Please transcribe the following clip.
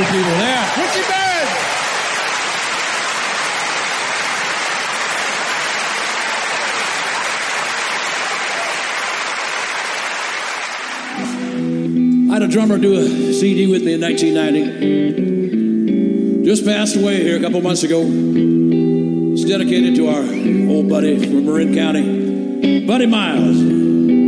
people. Yeah. Ricky Byrd. I had a drummer do a CD with me in 1990. Just passed away here a couple months ago. It's dedicated to our old buddy from Marin County, Buddy Miles.